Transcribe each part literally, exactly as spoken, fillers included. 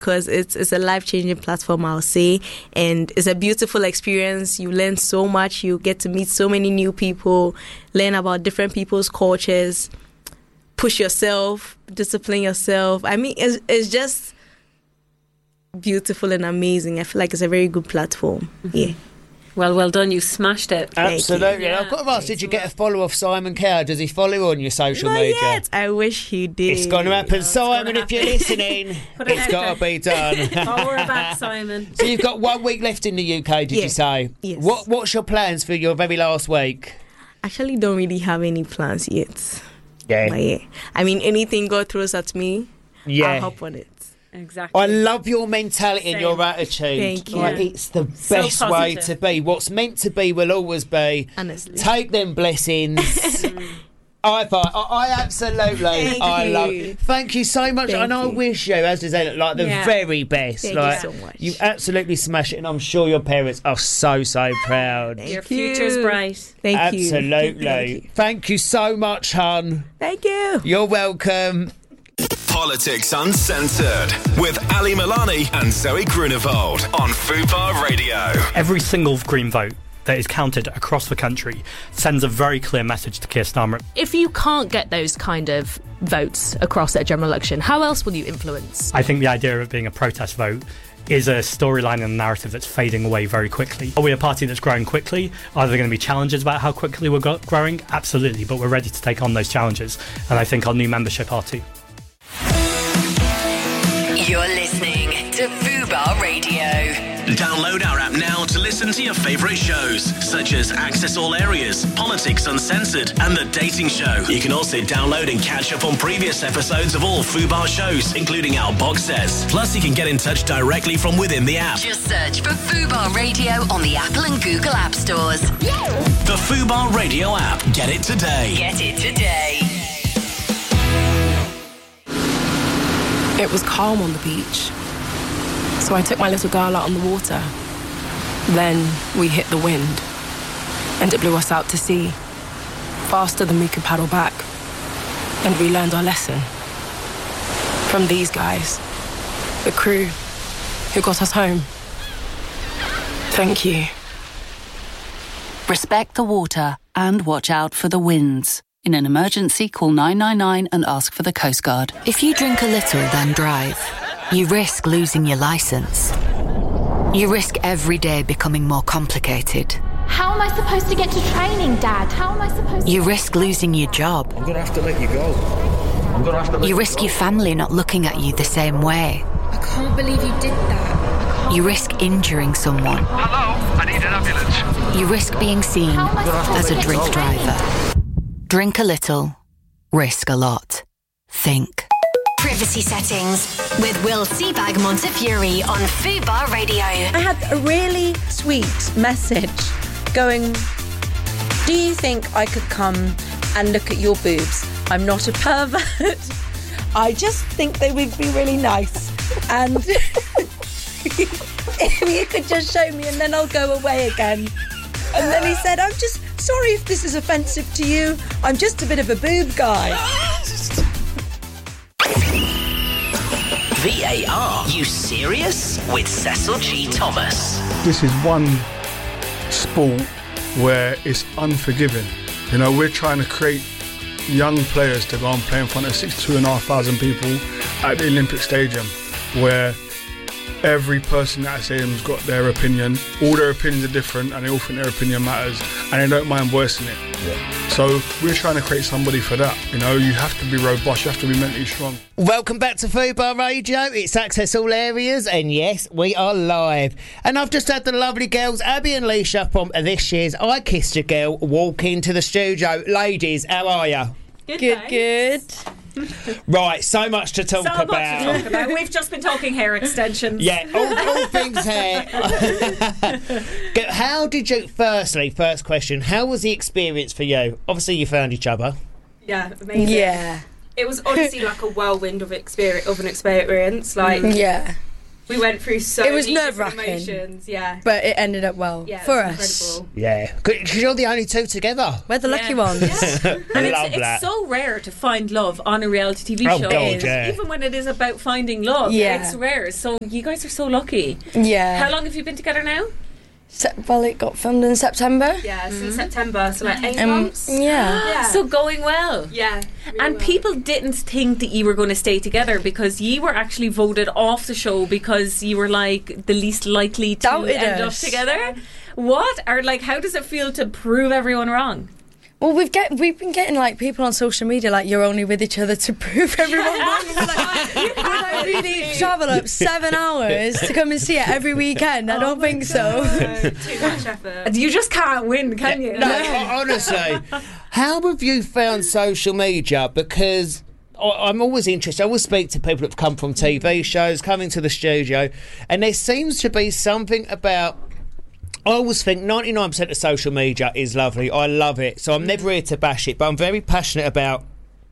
because it's it's a life-changing platform, I'll say, and it's a beautiful experience. You learn so much. You get to meet so many new people, learn about different people's cultures, push yourself, discipline yourself. I mean, it's, it's just beautiful and amazing. I feel like it's a very good platform. Mm-hmm. Yeah. Well, well done. You smashed it. Absolutely. Yeah. I've got to ask, did you get a follow off Simon Cowell? Does he follow you on your social Not media? Yet. I wish he did. It's going to happen, Oh, Simon, if happen. you're listening. It's got to be done. Follow her back, Simon. So you've got one week left in the U K, did Yeah. you say? Yes. What What's your plans for your very last week? Actually, don't really have any plans yet. Yeah. But yeah. I mean, anything God throws at me, Yeah. I'll hop on it. Exactly. I love your mentality Same. and your attitude. Thank you. Like, it's the So best way positive. to be. What's meant to be will always be. Honestly. Take them blessings. I, I, I absolutely, Thank I you. love. Thank you so much, Thank and I you. wish you, as does Ellen, like the Yeah. very best. Thank like, you so much. You absolutely smash it, and I'm sure your parents are so so proud. Thank Your you. future's bright. Thank you. Absolutely. Thank you. Thank you so much, hun. Thank you. You're welcome. Politics Uncensored with Ali Milani and Zoe Grunewald on Fubar Radio. Every single Green vote that is counted across the country sends a very clear message to Keir Starmer. If you can't get those kind of votes across at a general election, how else will you influence? I think the idea of it being a protest vote is a storyline and a narrative that's fading away very quickly. Are we a party that's growing quickly? Are there going to be challenges about how quickly we're go- growing? Absolutely, but we're ready to take on those challenges, and I think our new membership are too. You're listening to Fubar Radio. Download our app now to listen to your favourite shows, such as Access All Areas, Politics Uncensored, and The Dating Show. You can also download and catch up on previous episodes of all Fubar shows, including our box sets. Plus, you can get in touch directly from within the app. Just search for Fubar Radio on the Apple and Google App Stores. The Fubar Radio app. Get it today. Get it today. It was calm on the beach, so I took my little girl out on the water. Then we hit the wind, and it blew us out to sea, faster than we could paddle back. And we learned our lesson from these guys, the crew who got us home. Thank you. Respect the water and watch out for the winds. In an emergency, call nine nine nine and ask for the Coast Guard. If you drink a little, then drive, you risk losing your licence. You risk every day becoming more complicated. How am I supposed to get to training, Dad? How am I supposed to... You risk losing your job. I'm going to have to let you go. I'm going to have to let You you risk go. your family not looking at you the same way. I can't believe you did that. You risk injuring someone. Hello, I need an ambulance. You risk being seen as a drink driver. Drink a little, risk a lot. Think. Privacy settings with Will Seabag Montefiore on Fubar Radio. I had a really sweet message going, do you think I could come and look at your boobs? I'm not a pervert. I just think they would be really nice. And if you could just show me and then I'll go away again. And then he said, I'm just sorry if this is offensive to you. I'm just a bit of a boob guy. V A R. You serious? With Cecil G. Thomas. This is one sport where it's unforgiving. You know, we're trying to create young players to go and play in front of sixty-two and a half thousand people at the Olympic Stadium, where every person at that stadium's got their opinion. All their opinions are different and they all think their opinion matters and they don't mind voicing it. Yeah. So we're trying to create somebody for that. You know, you have to be robust, you have to be mentally strong. Welcome back to Fubar Radio. It's Access All Areas, and yes, we are live. And I've just had the lovely girls, Abby and Leisha, from this year's I Kissed a Girl, walk into the studio. Ladies, how are you? Good, good. good. Right, so much to talk so about. much to talk about. We've just been talking hair extensions. Yeah, all, all things hair. How did you, firstly, first question, how was the experience for you? Obviously, you found each other. Yeah, amazing. Yeah. It was honestly like a whirlwind of experience, of an experience. Like, yeah. We went through so It was many different nerve-wracking. emotions. Yeah. But it ended up well Yeah, it for was us. incredible. Yeah, because you're the only two together. We're the lucky ones. And I it's, love it's that. so rare to find love on a reality T V Oh, show. God, It is. yeah. Even when it is about finding love, Yeah. it's rare. So you guys are so lucky. Yeah. How long have you been together now? Se- well, it got filmed in September. Yeah, since September, so like eight Um, months. yeah. So going well. Yeah. And people didn't think that you were going to stay together because you were actually voted off the show because you were like the least likely to Doubted end us. up together. What? Or like, how does it feel to prove everyone wrong? Well, we've get we've been getting like people on social media like you're only with each other to prove everyone wrong. And we're like, we like really travel up seven hours to come and see it every weekend. I don't think so. Too much effort. You just can't win, can you? No, honestly. How have you found social media? Because I- I'm always interested. I always speak to people that have come from T V shows, coming to the studio, and there seems to be something about. I always think ninety-nine percent of social media is lovely. I love it. So I'm never here to bash it, but I'm very passionate about.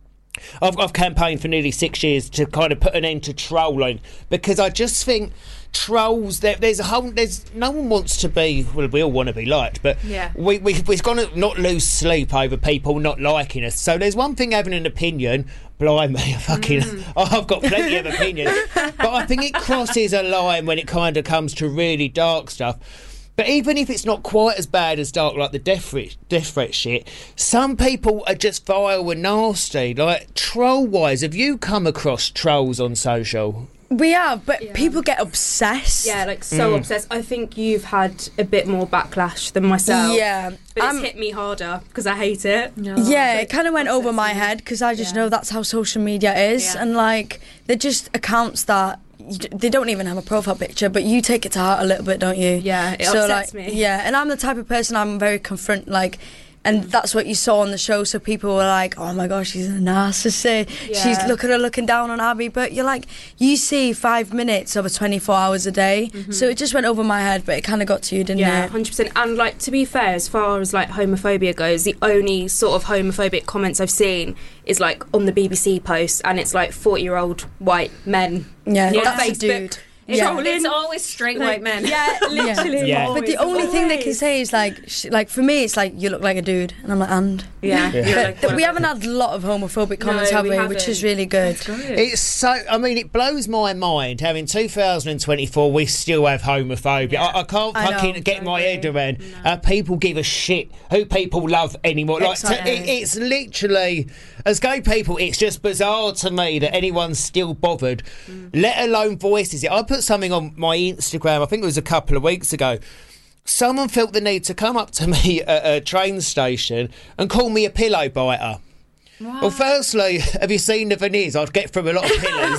I've, I've campaigned for nearly six years to kind of put an end to trolling because I just think trolls. There, there's a whole. There's no one wants to be. Well, we all want to be liked, but Yeah. we we we've got to not lose sleep over people not liking us. So there's one thing having an opinion. Blimey, fucking, I've got plenty of opinions, but I think it crosses a line when it kind of comes to really dark stuff. But even if it's not quite as bad as dark, like the death threat, death threat shit, some people are just vile and nasty. Like, troll-wise, have you come across trolls on social? We have, but people get obsessed. Yeah, like so Mm. obsessed. I think you've had a bit more backlash than myself. Yeah. But Um, it's hit me harder because I hate it. Yeah, it kind of went over my head because I just know that's how social media is, Yeah. and like they're just accounts that you d- they don't even have a profile picture, but you take it to heart a little bit, don't you? Yeah, it so upsets like, me. Yeah, and I'm the type of person I'm very confront like. And that's what you saw on the show. So people were like, "Oh my gosh, she's a narcissist. She's Yeah. look at her looking down on Abby." But you're like, you see five minutes over twenty-four hours a day. So it just went over my head, but it kind of got to you, didn't Yeah, it? hundred percent. And like to be fair, as far as like homophobia goes, the only sort of homophobic comments I've seen is like on the B B C post, and it's like forty-year-old white men. Yeah, on that's a Facebook. dude. It's, Yeah. it's always straight white men. Yeah, literally. Yeah. But the only thing they can say is like, sh- like for me, it's like you look like a dude, and I'm like, and Yeah. Yeah. You're But like, th- we what haven't had a lot of homophobic comments, No, have we we? Which is haven't. really good. It's so. I mean, it blows my mind how in two thousand twenty-four we still have homophobia. I, I can't I fucking know. get my head around how people give a shit who people love anymore. Like, to, Exactly. it, it's literally as gay people, it's just bizarre to me that anyone's still bothered, let alone voices it. I put something on my Instagram. I think it was a couple of weeks ago. Someone felt the need to come up to me at a train station and call me a pillow biter. Well, firstly, have you seen the veneers? I'd get through a lot of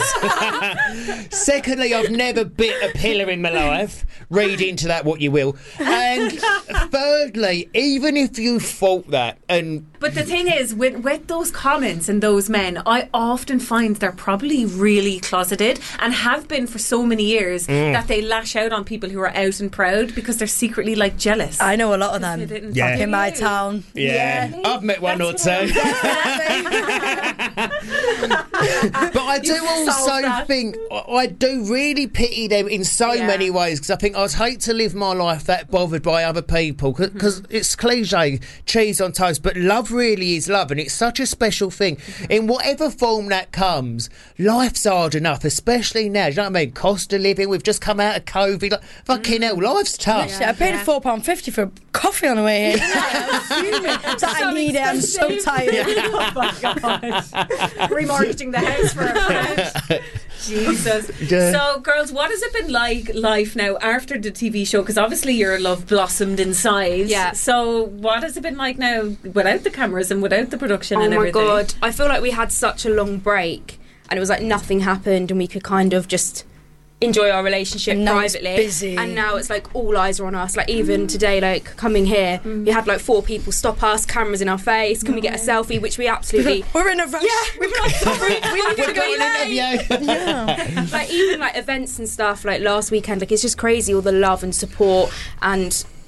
pillars. Secondly, I've never bit a pillar in my life. Read into that what you will. And thirdly, even if you thought that, and But the thing is, with with those comments and those men, I often find they're probably really closeted and have been for so many years Mm. that they lash out on people who are out and proud because they're secretly like jealous. I know a lot of them. They didn't Yeah. fucking In my you. town. yeah, I've met one or two. But I do also solved that. think I I do really pity them in so Yeah. many ways because I think I'd hate to live my life that bothered by other people because Mm-hmm. it's cliche, cheese on toast, but love really is love and it's such a special thing. Mm-hmm. In whatever form that comes, life's hard enough, especially now. Do you know what I mean? Cost of living, we've just come out of COVID. Like, fucking hell, life's tough. Actually, I paid four pound fifty for coffee on the way in. It's like, I need it. I'm so tired. Oh my gosh. Remortgaging the house for a friend. Jesus. Yeah. So, girls, what has it been like life now after the T V show? Because obviously your love blossomed in size. Yeah. So, what has it been like now without the cameras and without the production Oh and my everything? god, I feel like we had such a long break, and it was like nothing happened, and we could kind of just enjoy our relationship And now it's privately. busy. And now it's like all eyes are on us. Like even today, like coming here, we had like four people stop us, cameras in our face. Can we get a selfie? Which we absolutely. We're in a rush. Yeah, we were like, sorry, we were We've going to got be an late. interview. Yeah. Like even like events and stuff. Like last weekend, like it's just crazy all the love and support and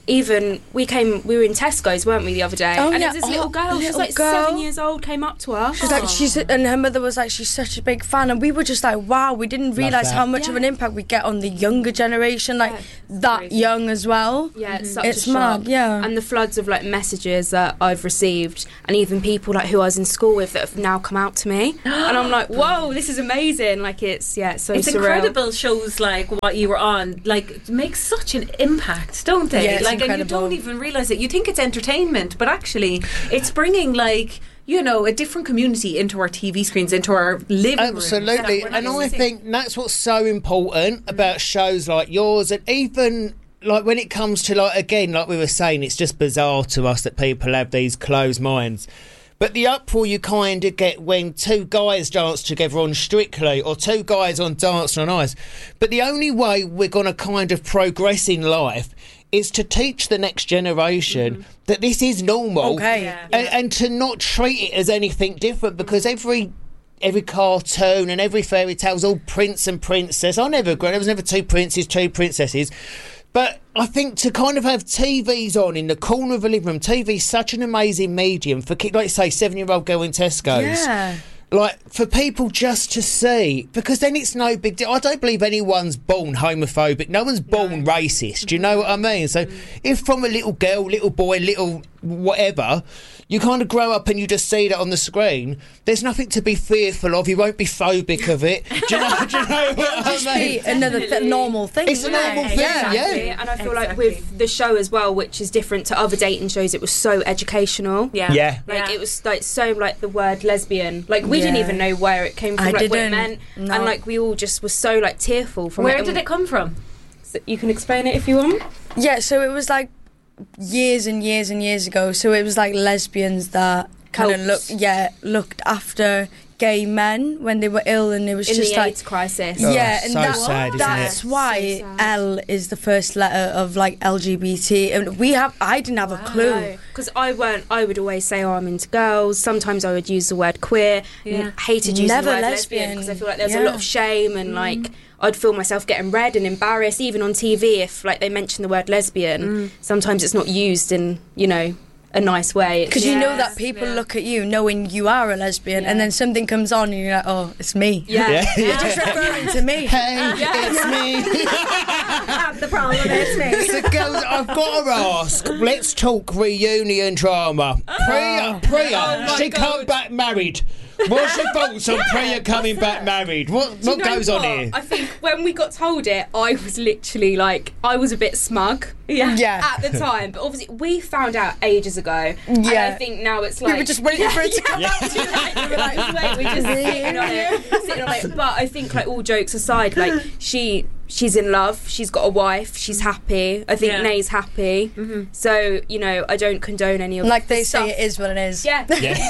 even we came, we were in Tesco's, weren't we, the other day? Oh, and yeah. there's this little Oh, girl, she was little like girl. seven years old, came up to us. She's like, she's, and her mother was like, she's such a big fan, and we were just like, wow, we didn't realise that. how much Yeah. of an impact we get on the younger generation, like that young as well. Yeah, it's such It's a shock. mad, yeah. And the floods of like messages that I've received, and even people like who I was in school with that have now come out to me, and I'm like, whoa, this is amazing. Like it's yeah, it's so It's surreal. incredible. Shows like what you were on, like make such an impact, don't they? Yeah, it's like, and you incredible. don't even realise it. You think it's entertainment, but actually, it's bringing like you know a different community into our T V screens, into our living rooms. Absolutely, and I think that's what's so important about shows like yours, and even like when it comes to like again, like we were saying, it's just bizarre to us that people have these closed minds. But the uproar you kind of get when two guys dance together on Strictly or two guys on Dancing on Ice. But the only way we're going to kind of progress in life is to teach the next generation mm-hmm. that this is normal, okay. yeah. and, and to not treat it as anything different, because every every cartoon and every fairy tale's all prince and princess. I never agree. There was never two princes, two princesses. But I think to kind of have T Vs on in the corner of a living room, T V's such an amazing medium for, like you say, seven-year-old girl in Tesco's. Yeah. Like, for people just to see, because then it's no big deal. I don't believe anyone's born homophobic. No one's born no. racist. Do you know what I mean? So if from a little girl, little boy, little whatever, you kind of grow up and you just see that on the screen, there's nothing to be fearful of. You won't be phobic of it. Do you know, do you know what just I mean? be another th- normal thing. It's a normal thing, yeah. yeah. Exactly. And I feel Exactly. like with the show as well, which is different to other dating shows, it was so educational. Yeah. Yeah. Like Yeah. it was like so like the word lesbian. Like we Yeah. didn't even know where it came from, I like what it didn't. meant. No. And like we all just were so like tearful from Where it. did it come from? So you can explain it if you want. Yeah, so it was like years and years and years ago. So it was like lesbians that kind of Helps. looked, yeah, looked after gay men when they were ill, and it was In just the like AIDS crisis. Oh, yeah, and so that, sad, isn't that's it? why So sad. L is the first letter of like L G B T, and we have. I didn't have a clue. Because I weren't. I would always say, "Oh, I'm into girls." Sometimes I would use the word queer. Yeah. N- hated using Never the word lesbian. lesbian because I feel like there's a Yeah. lot of shame and like I'd feel myself getting red and embarrassed, even on T V if like they mention the word lesbian. Sometimes it's not used in you know a nice way. It's Because you know Yes, that people yeah. look at you knowing you are a lesbian, and then something comes on and you're like, oh, it's me. Yeah. Yeah. You're just referring to me. Hey, it's me. Have the problem. It's me. So, girls, I've got to ask. Let's talk reunion drama. Priya, Priya, Oh she my come God. back married. What's your thoughts on Priya coming back married? What Do you what know goes on what? here? I think when we got told it, I was literally like, I was a bit smug. Yeah. Yeah. At the time, but obviously we found out ages ago. And Yeah. I think now it's We like were just waiting for it to come out. we were like, wait, we're just sitting on it, sitting on it. But I think, like, all jokes aside, like she, she's in love. She's got a wife. She's happy. I think Yeah. Nay's happy. So you know, I don't condone any of Like they the stuff. say, it is what it is. Yeah,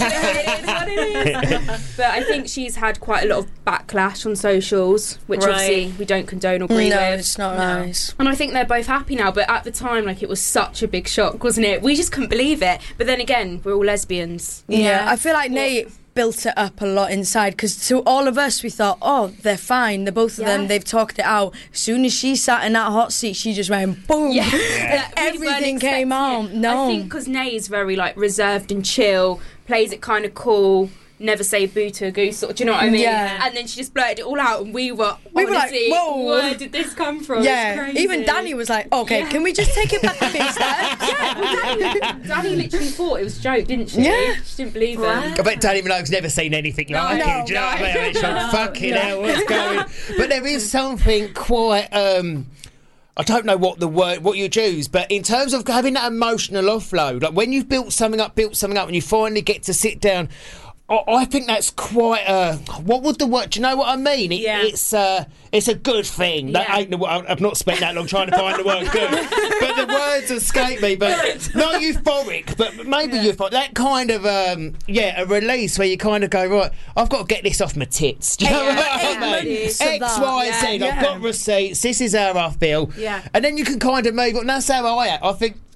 it is what it is. But I think she's had quite a lot of backlash on socials, which Right. obviously we don't condone or agree No, with. it's not No. nice. And I think they're both happy now, but at the time, like, it was such a big shock, wasn't it? We just couldn't believe it. But then again, we're all lesbians. Yeah, I feel like Nate built it up a lot inside, because to all of us we thought, oh, they're fine, the both of them, Yeah. they've talked it out. As soon as she sat in that hot seat, she just went boom. Yeah, And yeah. We weren't everything came expecting out. it. No, I think because Nay is very, like, reserved and chill, plays it kind of cool, never say boo to a goose, sort of, do you know what I mean? Yeah. And then she just blurted it all out, and we were, We were like, honestly, whoa. where did this come from? yeah, It's crazy. even Danny was like, okay, Yeah. can we just take it back a bit? Yeah, well, Danny, Danny literally thought it was a joke, didn't she? Yeah. She didn't believe it. I bet Danny Minogue's never seen anything like No, it. Do you know no. what I mean? It's like, No. fucking No. hell, what's going? But there is something quite. Um, I don't know what the word, what you choose, but in terms of having that emotional offload, like when you've built something up, built something up, and you finally get to sit down. I I think that's quite a. What would the word? Do you know what I mean? It, Yeah. It's uh, it's a good thing. That Yeah. ain't the word. I've not spent that long trying to find the word good, but the words escape me. But not euphoric, but maybe euphoric. That kind of um, yeah, a release where you kind of go, right, I've got to get this off my tits. Do you know Eight- what I eight mean? months of X, that. Y, Yeah, Z. yeah. I've got receipts. This is how I feel. Yeah. And then you can kind of move on. That's how I act. I think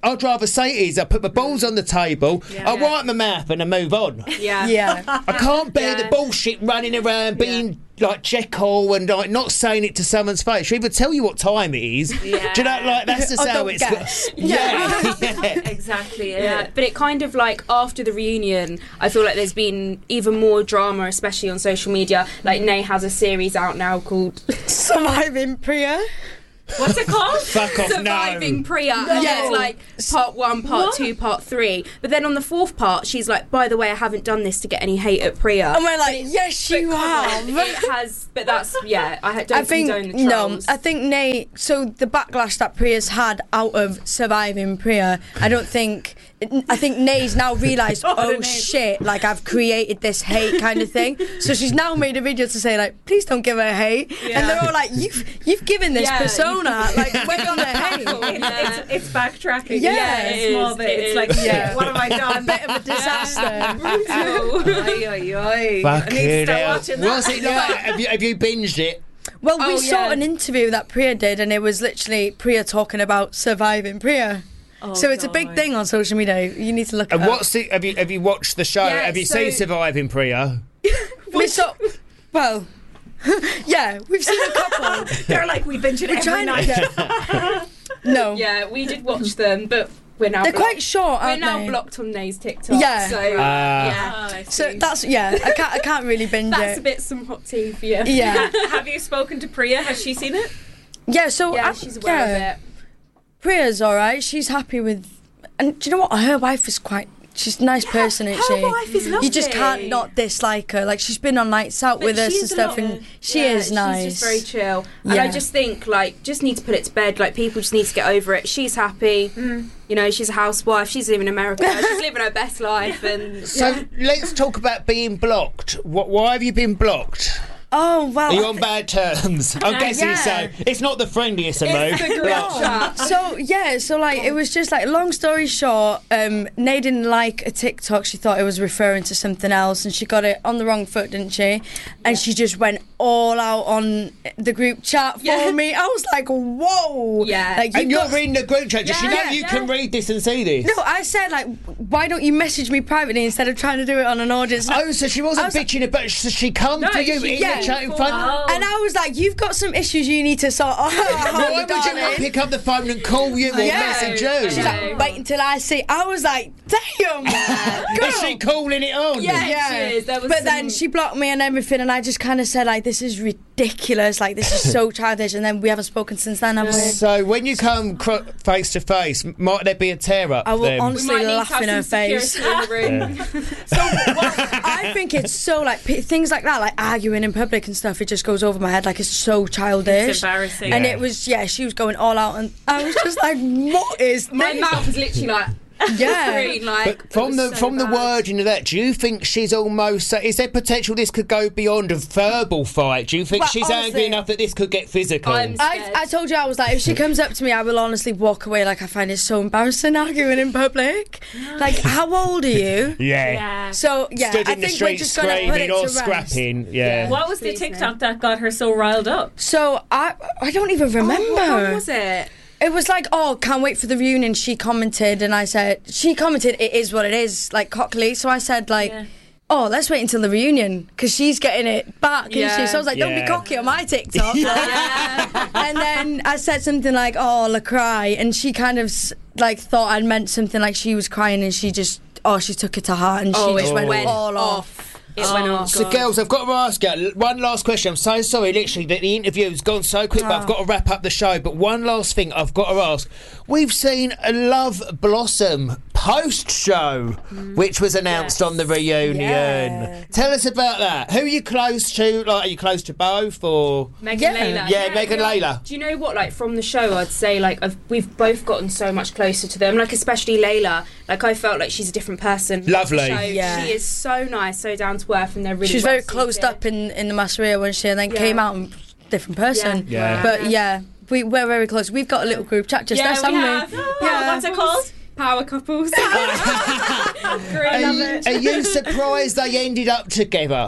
I'd rather say it is. I put my balls on the table, Yeah. I wipe my mouth and I move on. Yeah. Yeah. I can't bear Yeah. the bullshit running around being like Jekyll and like not saying it to someone's face. She'll even tell you what time it is. Yeah. Do you know, like that's just Oh, how don't it's guess. got. Yeah. yeah. Exactly. Yeah. Yeah, but it kind of like after the reunion, I feel like there's been even more drama, especially on social media. Like Nay has a series out now called Surviving Priya. What's it called? Fuck off, Surviving no. Priya. No. And yeah, it's like part one, part What? two, part three. But then on the fourth part, she's like, by the way, I haven't done this to get any hate at Priya. And we're like, yes, you have. It has, but that's, yeah, I don't I think condone the no. trolls. I think Nate. So the backlash that Priya's had out of surviving Priya, I don't think. I think Nay's now realised, oh shit, like I've created this hate kind of thing. So she's now made a video to say like, please don't give her hate. Yeah. And they're all like, you've you've given this Yeah, persona, like we're gonna hate. It's, it's, it's backtracking. Yeah, yeah, it a small is, bit. it It's is. like, shit, Yeah. what have I done? Bit of a disaster. Ay, ay, ay. I Fuck need to it start out. watching that. What's it like? Have you, have you binged it? Well, we Oh, saw yeah. an interview that Priya did, and it was literally Priya talking about surviving Priya. Oh, so it's a big God. thing on social media. You need to look And it up. what's the, have you have you watched the show? Yeah, have you so- seen Surviving Priya? We saw. Well, yeah, we've seen a couple. They're like, we binge it every trying to night. get- No. Yeah, we did watch them, but we're now They're blocked. quite short, We're aren't now they? blocked on Nay's TikTok. Yeah. So, Ah. yeah. Ah, I So see. that's yeah. I can't. I can't really binge That's it. a bit some hot tea for you. Yeah. Have you spoken to Priya? Has she seen it? Yeah. So Yeah, I- she's aware yeah. of it. Priya's all right. She's happy with. And do you know what? Her wife is quite. She's a nice person, isn't her she? wife is You just lovely. can't not dislike her. Like she's been on nights out with us she and is a stuff, lot- and she yeah, is nice. She's just very chill. And I Yeah. just think, like, just need to put it to bed. Like, people just need to get over it. She's happy. Mm. You know, she's a housewife. She's living in America. She's living her best life. And So let's talk about being blocked. What? Why have you been blocked? Oh well. Are you on bad terms? I'm guessing Yeah. so. It's not the friendliest of It's moves. the group chat. So yeah, so like it was just like long story short, um, Nay didn't like a TikTok. She thought it was referring to something else, and she got it on the wrong foot, didn't she? And she just went all out on the group chat for Yeah. me. I was like, whoa, Yeah. Like And you you're got. reading the group chat. Does she Yeah, know yeah, you yeah. can read this and see this? No, I said like, why don't you message me privately instead of trying to do it on an audience? Oh, so she wasn't I was like- bitching about. So she come No, to you she- in yeah. the chat in front. Oh. And I was like, you've got some issues you need to sort out. Why would you darling. not pick up the phone and call you or Yeah. message you? She's like, wait until I see. I was like, damn, girl. Is she calling it on? Yeah, she yeah. is. There was But then some- she blocked me and everything, and I just kind of said like, "This is ridiculous. Like, this is so childish." And then we haven't spoken since then, have we? So when you come cro- face to face, might there be a tear up? I will then? honestly We might need to laugh have in her some face. security in the room. So well, I think it's so like p- things like that, like arguing in public and stuff. It just goes over my head. Like it's so childish. It's embarrassing. And Yeah. it was yeah. She was going all out, and I was just like, "What is My this?" mouth was literally like, Yeah. screen, like, But from it the was so from the bad. wording of that, do you think she's almost? Is there potential this could go beyond a verbal fight? Do you think Well, she's honestly, angry enough that this could get physical? I'm- I, I told you I was like, if she comes up to me, I will honestly walk away. Like I find it so embarrassing arguing in public. Like, how old are you? yeah. Yeah. So yeah, Stood I in the think we're street just gonna put it screaming to or rest. scrapping. Yeah. What was the Please, TikTok that got her so riled up? So I I don't even remember. Oh, what was it? It was like, oh, can't wait for the reunion. She commented, and I said, she commented, it is what it is, like cockily. So I said, like, Yeah. oh, let's wait until the reunion because she's getting it back. Yeah. Isn't she? So I was like, don't Yeah. be cocky on my TikTok. Yeah. And then I said something like, oh, la cry, and she kind of s- like thought I'd meant something like she was crying, and she just, oh, she took it to heart, and Oh, she just it went went all off. off. It went off. So, girls, I've got to ask you one last question. I'm so sorry, literally, that the interview's gone so quick, but I've got to wrap up the show. But one last thing I've got to ask. We've seen a Love Blossom post-show, which was announced on the reunion. Yeah. Tell us about that. Who are you close to? Like, are you close to both, or...? Megan Yeah. Layla. Yeah, Megan Layla. Do you know what? Like from the show, I'd say like I've, we've both gotten so much closer to them. Like especially Layla. Like I felt like she's a different person. Lovely. So Yeah. She is so nice, so down to earth, and they're really. She was very well closed suited. up in, in the Masseria when she and then Yeah. came out and different person. Yeah. Yeah. But yeah, we, we're very close. We've got a little group chat just Yeah, us, we haven't have. we? Yeah. What's it called? Power couples. Are, you- are you surprised they ended up together?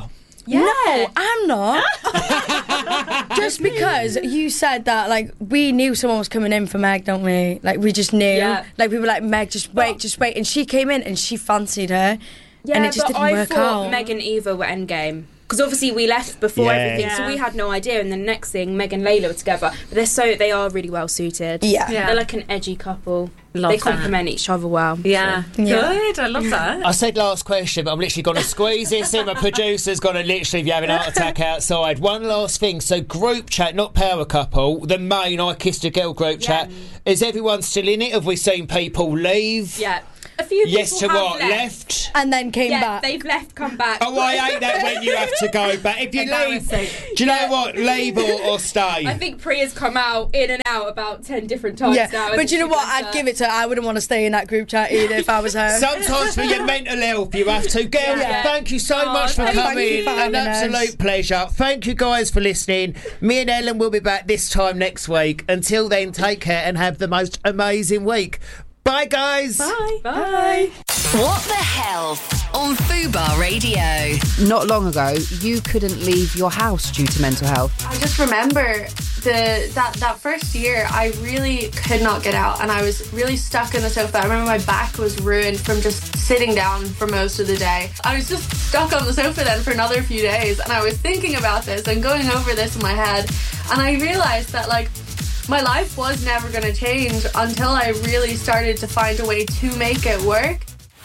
Yeah. No, I'm not. Just because you said that, like, we knew someone was coming in for Meg, don't we? Like, we just knew. Yeah. Like, we were like, Meg, just wait, but, just wait. And she came in and she fancied her. Yeah, and it just but didn't I work thought out. Meg and Eva were endgame. Because obviously we left before Yeah. everything, Yeah. so we had no idea. And the next thing, Meg and Layla were together. But they're so they are really well suited. Yeah. Yeah. They're like an edgy couple. Love they that. complement each other well. Yeah. So. Yeah. Good. I love that. I said last question, but I'm literally going to squeeze this in. My producer's going to literally be having a heart attack outside. One last thing. So group chat, not power couple, the main I Kissed a Girl group Yeah. chat. Is everyone still in it? Have we seen people leave? Yeah. A few people Yes to have what? left. Left? And then came Yeah, back. they've left, come back. Oh, I hate that when you have to go back. If you leave, Embarrassing. do you know what? Leave or, or stay. I think Priya's come out in and out about ten different times Yeah, now. but you know what? I'd give it to her. I wouldn't want to stay in that group chat either if I was her. Sometimes for your mental health you have to. Girls, Yeah. thank you so Oh, much for thank you coming. for An having us. absolute pleasure. Thank you guys for listening. Me and Ellen will be back this time next week. Until then, take care and have the most amazing week. Bye, guys. Bye. Bye. What the hell on Fubar Radio? Not long ago, you couldn't leave your house due to mental health. I just remember the that, that first year, I really could not get out and I was really stuck in the sofa. I remember my back was ruined from just sitting down for most of the day. I was just stuck on the sofa then for another few days and I was thinking about this and going over this in my head and I realised that, like, my life was never going to change until I really started to find a way to make it work.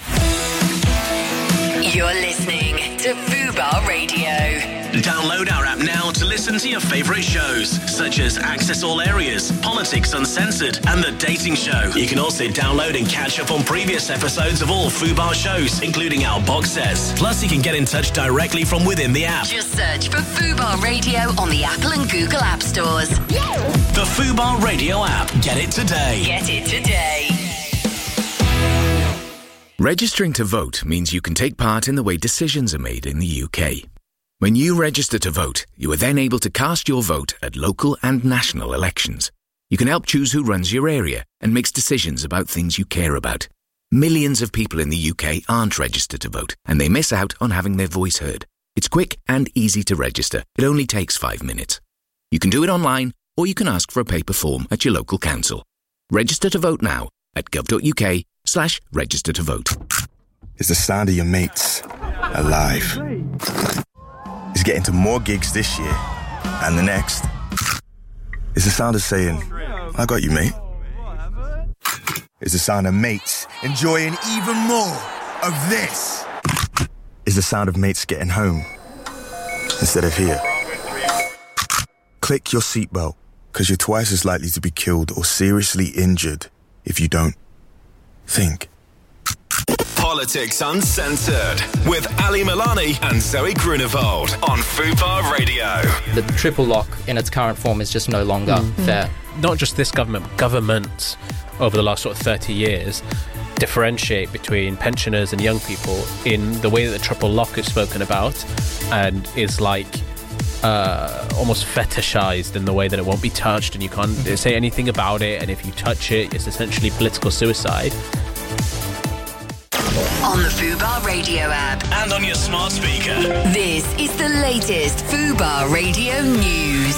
You're listening to Fubar Radio. Download our app now to listen to your favourite shows, such as Access All Areas, Politics Uncensored, and The Dating Show. You can also download and catch up on previous episodes of all Fubar shows, including our box sets. Plus, you can get in touch directly from within the app. Just search for Fubar Radio on the Apple and Google App Stores. The Fubar Radio app. Get it today. Get it today. Registering to vote means you can take part in the way decisions are made in the U K. When you register to vote, you are then able to cast your vote at local and national elections. You can help choose who runs your area and makes decisions about things you care about. Millions of people in the U K aren't registered to vote, and they miss out on having their voice heard. It's quick and easy to register. It only takes five minutes. You can do it online, or you can ask for a paper form at your local council. Register to vote now at gov.uk slash register to vote. It's the sound of your mates alive. It's getting to more gigs this year and the next. It's the sound of saying, I got you, mate. It's the sound of mates enjoying even more of this. It's the sound of mates getting home instead of here. Click your seatbelt, because you're twice as likely to be killed or seriously injured if you don't. Think. Politics Uncensored with Ali Milani and Zoe Grunewald on Fubar Radio. The triple lock in its current form is just no longer Mm. fair. Not just this government, governments over the last sort of thirty years differentiate between pensioners and young people in the way that the triple lock is spoken about and is like uh, almost fetishized in the way that it won't be touched and you can't say anything about it, and if you touch it, it's essentially political suicide. On the Fubar Radio app. And on your smart speaker. This is the latest Fubar Radio news.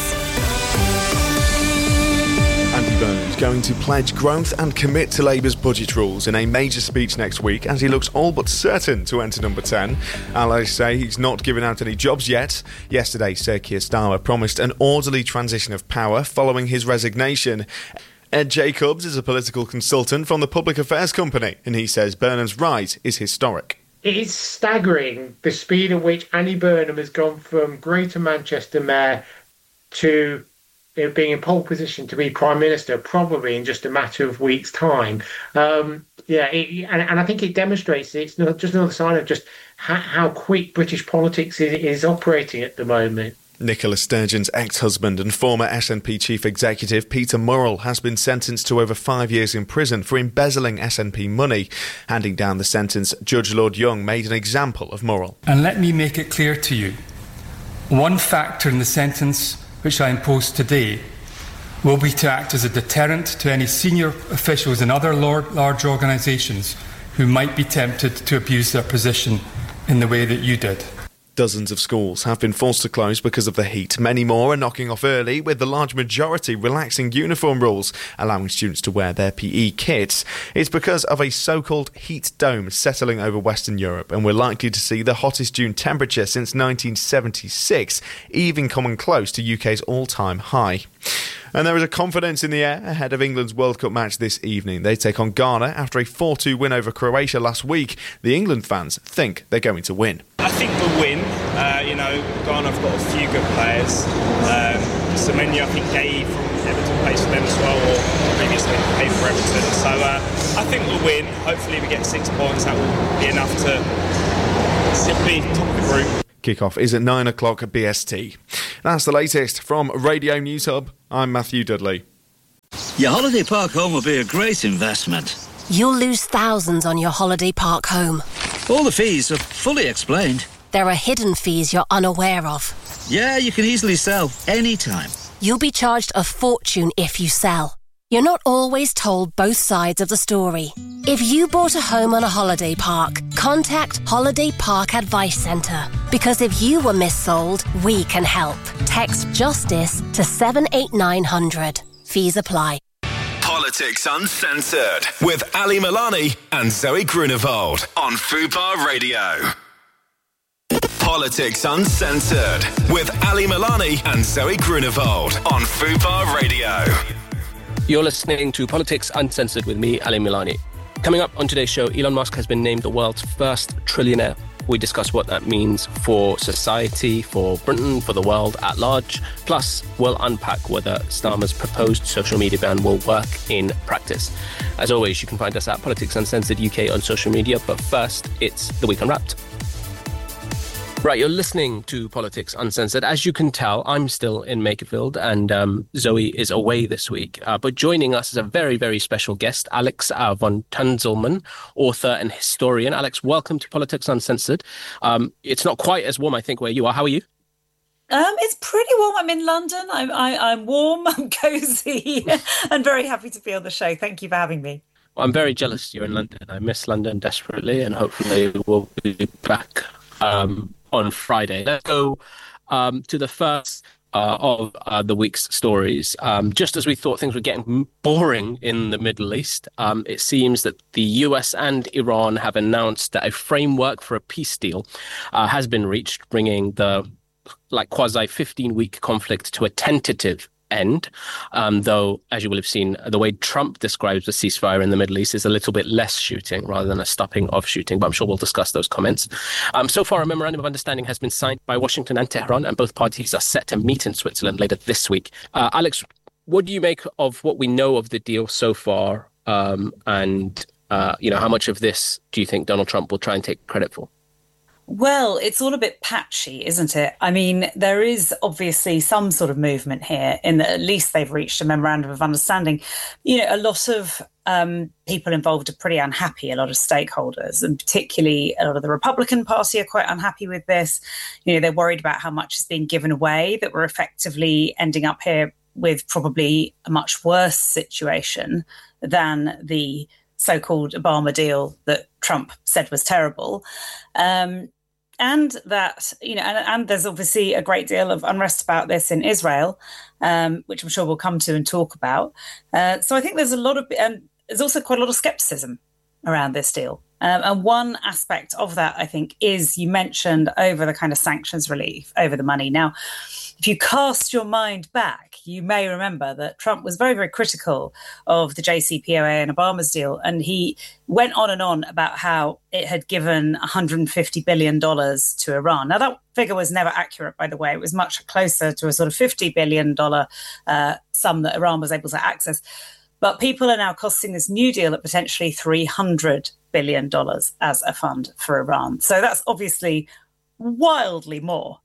Andy Burnham is going to pledge growth and commit to Labour's budget rules in a major speech next week as he looks all but certain to enter number ten. Allies say he's not given out any jobs yet. Yesterday, Sir Keir Starmer promised an orderly transition of power following his resignation. Ed Jacobs is a political consultant from the Public Affairs Company, and he says Burnham's rise is historic. It is staggering the speed at which Andy Burnham has gone from Greater Manchester Mayor to you know, being in pole position to be Prime Minister, probably in just a matter of weeks' time. Um, yeah, it, and, and I think it demonstrates it's not just another sign of just how, how quick British politics is, is operating at the moment. Nicola Sturgeon's ex-husband and former S N P chief executive Peter Murrell has been sentenced to over five years in prison for embezzling S N P money. Handing down the sentence, Judge Lord Young made an example of Murrell. And let me make it clear to you, one factor in the sentence which I impose today will be to act as a deterrent to any senior officials in other large organisations who might be tempted to abuse their position in the way that you did. Dozens of schools have been forced to close because of the heat. Many more are knocking off early, with the large majority relaxing uniform rules, allowing students to wear their P E kits. It's because of a so-called heat dome settling over Western Europe, and we're likely to see the hottest June temperature since nineteen seventy-six, even coming close to U K's all-time high. And there is a confidence in the air ahead of England's World Cup match this evening. They take on Ghana after a four two win over Croatia last week. The England fans think they're going to win. I think we'll win. Uh, you know, Ghana have got a few good players. Um, Semenyo, I think Gay from Everton plays for them as well, or previously played for Everton. So uh, I think we'll win. Hopefully we get six points. That will be enough to simply top the group. Kickoff is at nine o'clock at B S T. That's the latest from Radio News Hub. I'm Matthew Dudley. Your holiday park home will be a great investment. You'll lose thousands on your holiday park home. All the fees are fully explained. There are hidden fees you're unaware of. Yeah, you can easily sell anytime. You'll be charged a fortune if you sell. You're not always told both sides of the story. If you bought a home on a holiday park, contact Holiday Park Advice Centre. Because if you were missold, we can help. Text JUSTICE to seven eight nine hundred. Fees apply. Politics Uncensored with Ali Milani and Zoe Grunewald on Fubar Radio. Politics Uncensored with Ali Milani and Zoe Grunewald on Fubar Radio. You're listening to Politics Uncensored with me, Ali Milani. Coming up on today's show, Elon Musk has been named the world's first trillionaire. We discuss what that means for society, for Britain, for the world at large. Plus, we'll unpack whether Starmer's proposed social media ban will work in practice. As always, you can find us at Politics Uncensored U K on social media. But first, it's the Week Unwrapped. Right, you're listening to Politics Uncensored. As you can tell, I'm still in Makerfield and um, Zoe is away this week. Uh, but joining us is a very, very special guest, Alex uh, von Tunzelmann, author and historian. Alex, welcome to Politics Uncensored. Um, it's not quite as warm, I think, where you are. How are you? Um, it's pretty warm. I'm in London. I'm, I, I'm warm, I'm cosy, and very happy to be on the show. Thank you for having me. Well, I'm very jealous you're in London. I miss London desperately, and hopefully we'll be back um, on Friday. Let's go um, to the first uh, of uh, the week's stories. Um, just as we thought things were getting boring in the Middle East, um, it seems that the U S and Iran have announced that a framework for a peace deal uh, has been reached, bringing the like quasi fifteen-week conflict to a tentative end, um, though, as you will have seen, the way Trump describes the ceasefire in the Middle East is a little bit less shooting rather than a stopping of shooting, but I'm sure we'll discuss those comments. Um, so far, a memorandum of understanding has been signed by Washington and Tehran, and both parties are set to meet in Switzerland later this week. Uh, Alex, what do you make of what we know of the deal so far, um, and uh, you know, how much of this do you think Donald Trump will try and take credit for? Well, it's all a bit patchy, isn't it? I mean, there is obviously some sort of movement here in that at least they've reached a memorandum of understanding. You know, a lot of um, people involved are pretty unhappy, a lot of stakeholders, and particularly a lot of the Republican Party are quite unhappy with this. You know, they're worried about how much is being given away, that we're effectively ending up here with probably a much worse situation than the so-called Obama deal that Trump said was terrible. Um, And that, you know, and, and there's obviously a great deal of unrest about this in Israel, um, which I'm sure we'll come to and talk about. Uh, so I think there's a lot of, and there's also quite a lot of skepticism around this deal. Um, and one aspect of that, I think, is you mentioned over the kind of sanctions relief, over the money. Now, if you cast your mind back, you may remember that Trump was very, very critical of the J C P O A and Obama's deal. And he went on and on about how it had given one hundred fifty billion dollars to Iran. Now, that figure was never accurate, by the way. It was much closer to a sort of fifty billion dollars uh, sum that Iran was able to access. But people are now costing this new deal at potentially three hundred billion dollars as a fund for Iran. So that's obviously wildly more.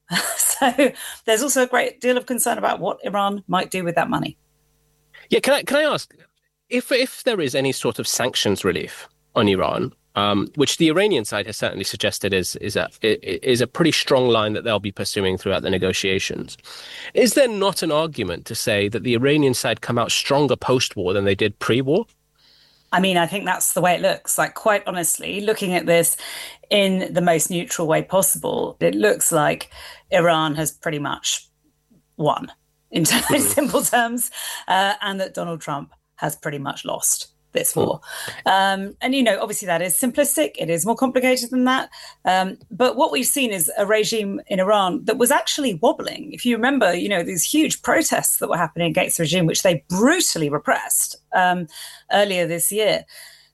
So there's also a great deal of concern about what Iran might do with that money. Yeah, can I can I ask, if if there is any sort of sanctions relief on Iran, um, which the Iranian side has certainly suggested is is a is a pretty strong line that they'll be pursuing throughout the negotiations, is there not an argument to say that the Iranian side come out stronger post-war than they did pre-war? I mean, I think that's the way it looks. Like, quite honestly, looking at this in the most neutral way possible, it looks like Iran has pretty much won in mm-hmm. simple terms, uh, and that Donald Trump has pretty much lost this war. Um, and, you know, obviously that is simplistic. It is more complicated than that. Um, but what we've seen is a regime in Iran that was actually wobbling. If you remember, you know, these huge protests that were happening against the regime, which they brutally repressed um, earlier this year.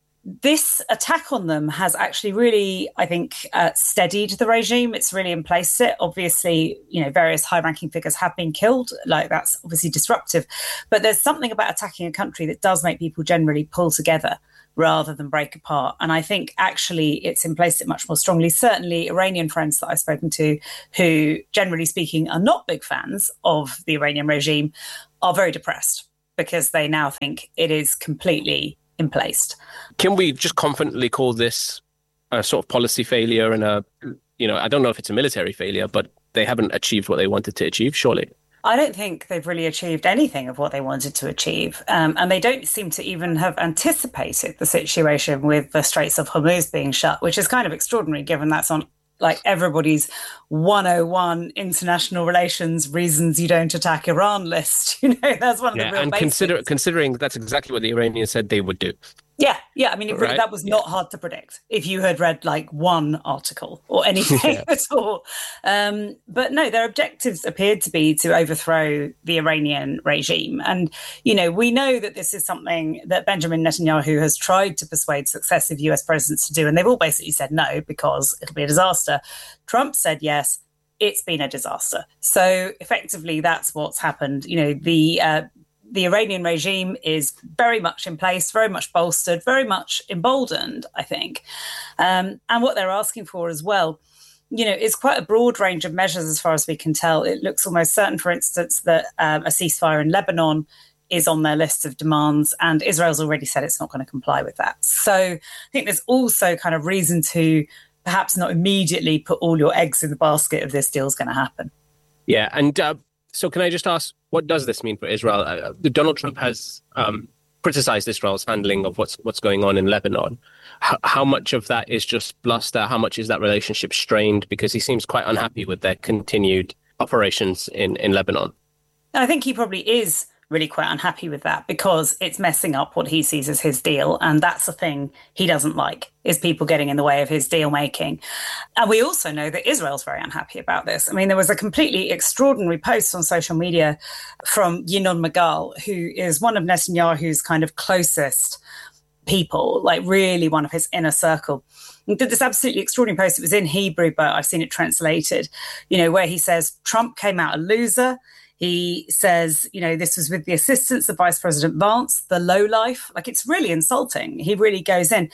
This attack on them has actually really, I think, uh, steadied the regime. It's really in place it. Obviously, you know, various high-ranking figures have been killed. Like, that's obviously disruptive. But there's something about attacking a country that does make people generally pull together rather than break apart. And I think actually it's in place it much more strongly. Certainly Iranian friends that I've spoken to who, generally speaking, are not big fans of the Iranian regime are very depressed because they now think it is completely in place. Can we just confidently call this a sort of policy failure and a, you know, I don't know if it's a military failure, but they haven't achieved what they wanted to achieve, surely? I don't think they've really achieved anything of what they wanted to achieve. Um, and they don't seem to even have anticipated the situation with the Straits of Hormuz being shut, which is kind of extraordinary given that's on like everybody's one oh one international relations reasons you don't attack Iran list. You know, that's one of yeah, the real and basics. consider, considering that's exactly what the Iranians said they would do. Yeah, yeah. I mean, it really, Right. that was not hard to predict if you had read like one article or anything Yeah. at all. Um, but no, their objectives appeared to be to overthrow the Iranian regime. And, you know, we know that this is something that Benjamin Netanyahu has tried to persuade successive U S presidents to do. And they've all basically said no because it'll be a disaster. Trump said yes. It's been a disaster. So effectively, that's what's happened. You know, the uh, the Iranian regime is very much in place, very much bolstered, very much emboldened, I think. Um, and what they're asking for as well, you know, is quite a broad range of measures as far as we can tell. It looks almost certain, for instance, that um, a ceasefire in Lebanon is on their list of demands, and Israel's already said it's not going to comply with that. So I think there's also kind of reason to perhaps not immediately put all your eggs in the basket of this deal's going to happen. Yeah, and uh, so can I just ask, what does this mean for Israel? Uh, Donald Trump has um, criticized Israel's handling of what's what's going on in Lebanon. How, how much of that is just bluster? How much is that relationship strained? Because he seems quite unhappy with their continued operations in, in Lebanon. And I think he probably is really quite unhappy with that because it's messing up what he sees as his deal. And that's the thing he doesn't like, is people getting in the way of his deal making. And we also know that Israel's very unhappy about this. I mean, there was a completely extraordinary post on social media from Yinon Magal, who is one of Netanyahu's kind of closest people, like really one of his inner circle. He did this absolutely extraordinary post. It was in Hebrew, but I've seen it translated, you know, where he says, Trump came out a loser. He says, you know, this was with the assistance of Vice President Vance, the lowlife. Like, it's really insulting. He really goes in.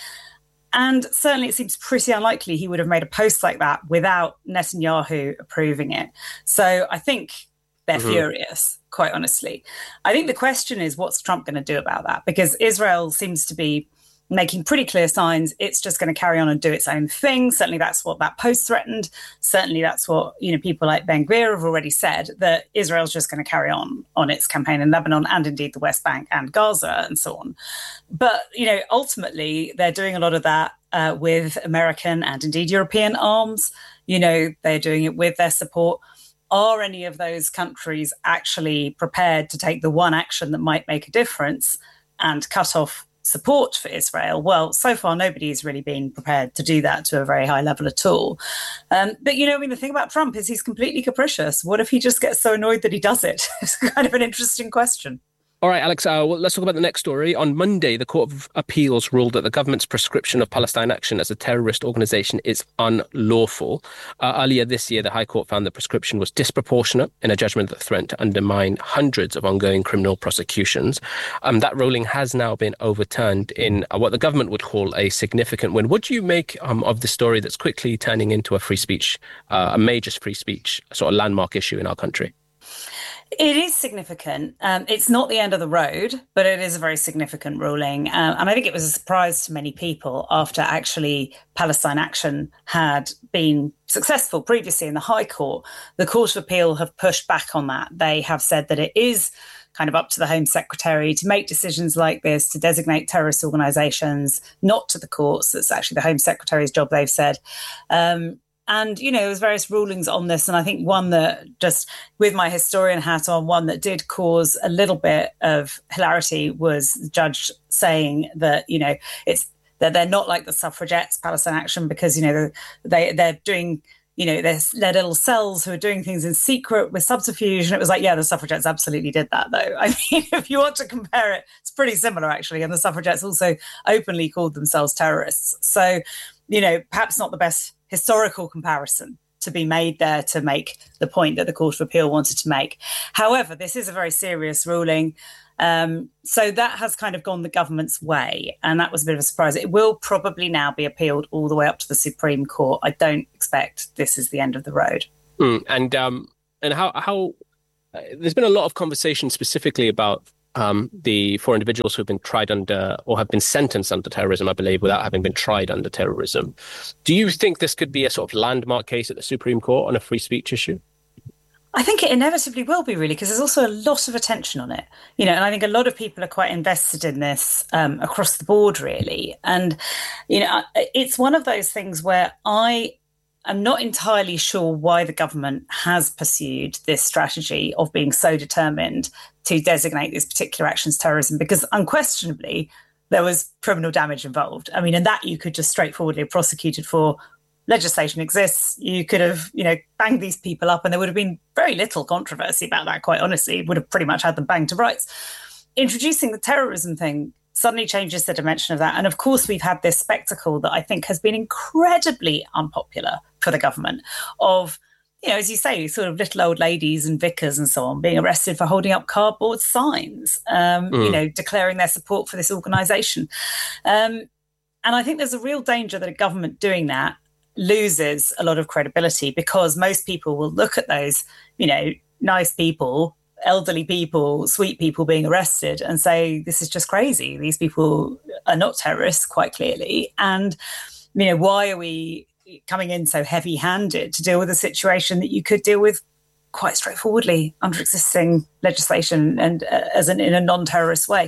And certainly it seems pretty unlikely he would have made a post like that without Netanyahu approving it. So I think they're mm-hmm. furious, quite honestly. I think the question is, what's Trump going to do about that? Because Israel seems to be making pretty clear signs it's just going to carry on and do its own thing. Certainly that's what that post threatened. Certainly that's what, you know, people like Ben Gvir have already said, that Israel's just going to carry on on its campaign in Lebanon and indeed the West Bank and Gaza and so on. But, you know, ultimately they're doing a lot of that uh, with American and indeed European arms. You know, they're doing it with their support. Are any of those countries actually prepared to take the one action that might make a difference and cut off support for Israel? Well, so far, nobody's really been prepared to do that to a very high level at all. Um, but, you know, I mean, the thing about Trump is he's completely capricious. What if he just gets so annoyed that he does it? It's kind of an interesting question. All right, Alex, uh, well, let's talk about the next story. On Monday, the Court of Appeals ruled that the government's prescription of Palestine Action as a terrorist organisation is unlawful. Uh, earlier this year, the High Court found the prescription was disproportionate in a judgment that threatened to undermine hundreds of ongoing criminal prosecutions. Um, that ruling has now been overturned in uh, what the government would call a significant win. What do you make um, of the story that's quickly turning into a free speech, uh, a major free speech sort of landmark issue in our country? It is significant. Um, it's not the end of the road, but it is a very significant ruling. Uh, and I think it was a surprise to many people after actually Palestine Action had been successful previously in the High Court. The Court of Appeal have pushed back on that. They have said that it is kind of up to the Home Secretary to make decisions like this, to designate terrorist organisations, not to the courts. That's actually the Home Secretary's job, they've said. Um, and, you know, there was various rulings on this. And I think one that, just with my historian hat on, one that did cause a little bit of hilarity was the judge saying that, you know, it's that they're not like the suffragettes, Palestine Action, because, you know, they, they're doing... you know, there's their little cells who are doing things in secret with subterfuge. And it was like, yeah, the suffragettes absolutely did that, though. I mean, if you want to compare it, it's pretty similar, actually. And the suffragettes also openly called themselves terrorists. So, you know, perhaps not the best historical comparison to be made there to make the point that the Court of Appeal wanted to make. However, this is a very serious ruling. Um, so that has kind of gone the government's way, and that was a bit of a surprise. It will probably now be appealed all the way up to the Supreme Court. I don't expect this is the end of the road. Mm, and um, and how how uh, there's been a lot of conversation specifically about um, the four individuals who have been tried under or have been sentenced under terrorism, I believe, without having been tried under terrorism. Do you think this could be a sort of landmark case at the Supreme Court on a free speech issue? I think it inevitably will be, really, because there's also a lot of attention on it, you know, and I think a lot of people are quite invested in this um, across the board, really. And, you know, it's one of those things where I am not entirely sure why the government has pursued this strategy of being so determined to designate these particular actions terrorism, because unquestionably there was criminal damage involved. I mean, and that you could just straightforwardly have prosecuted for. Legislation exists. You could have, you know, banged these people up and there would have been very little controversy about that, quite honestly. It would have pretty much had them banged to rights. Introducing the terrorism thing suddenly changes the dimension of that. And of course, we've had this spectacle that I think has been incredibly unpopular for the government of, you know, as you say, sort of little old ladies and vicars and so on being arrested for holding up cardboard signs, um, mm. you know, declaring their support for this organisation. Um, and I think there's a real danger that a government doing that loses a lot of credibility, because most people will look at those, you know, nice people, elderly people, sweet people being arrested and say, this is just crazy. These people are not terrorists, quite clearly. And, you know, why are we coming in so heavy-handed to deal with a situation that you could deal with quite straightforwardly under existing legislation and uh, as an, in a non-terrorist way?